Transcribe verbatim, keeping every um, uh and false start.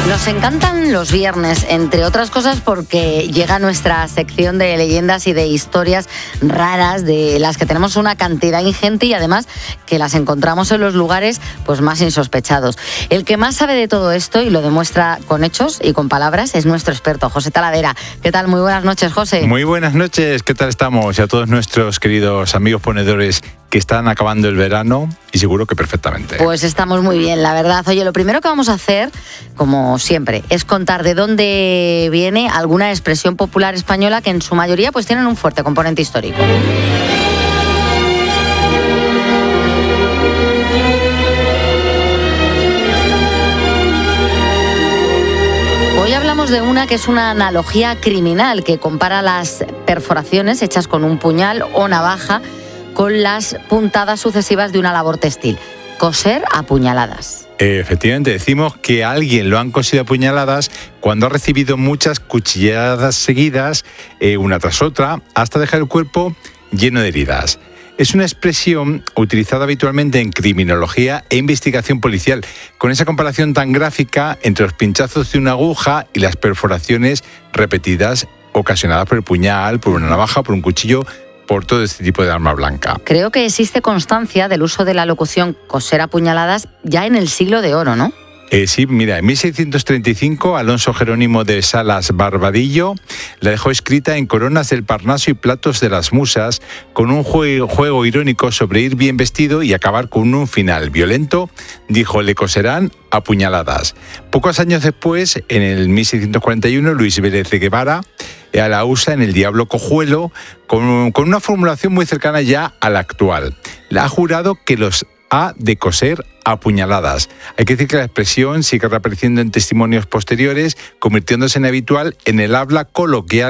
Nos encantan los viernes, entre otras cosas porque llega nuestra sección de leyendas y de historias raras, de las que tenemos una cantidad ingente y además que las encontramos en los lugares pues más insospechados. El que más sabe de todo esto y lo demuestra con hechos y con palabras es nuestro experto, José Talavera. ¿Qué tal? Muy buenas noches, José. Muy buenas noches, ¿qué tal estamos? Y a todos nuestros queridos amigos ponedores que están acabando el verano y seguro que perfectamente. Pues estamos muy bien, la verdad. Oye, lo primero que vamos a hacer, como siempre, es contar de dónde viene alguna expresión popular española que en su mayoría pues tienen un fuerte componente histórico. Hoy hablamos de una que es una analogía criminal que compara las perforaciones hechas con un puñal o navaja con las puntadas sucesivas de una labor textil. Coser a puñaladas. Efectivamente, decimos que a alguien lo han cosido a puñaladas cuando ha recibido muchas cuchilladas seguidas, eh, una tras otra, hasta dejar el cuerpo lleno de heridas. Es una expresión utilizada habitualmente en criminología e investigación policial, con esa comparación tan gráfica entre los pinchazos de una aguja y las perforaciones repetidas ocasionadas por el puñal, por una navaja, por un cuchillo, por todo este tipo de arma blanca. Creo que existe constancia del uso de la locución coser a puñaladas ya en el siglo de oro, ¿no? Eh, sí, mira, en mil seiscientos treinta y cinco Alonso Jerónimo de Salas Barbadillo la dejó escrita en Coronas del Parnaso y Platos de las Musas, con un juego, juego irónico sobre ir bien vestido y acabar con un final violento. Dijo, le coserán a puñaladas. Pocos años después, en el mil seiscientos cuarenta y uno, Luis Vélez de Guevara a la usa en El Diablo Cojuelo, con, con una formulación muy cercana ya a la actual. La ha jurado que los ha de coser a puñaladas. Hay que decir que la expresión sigue reapareciendo en testimonios posteriores, convirtiéndose en habitual en el habla coloquial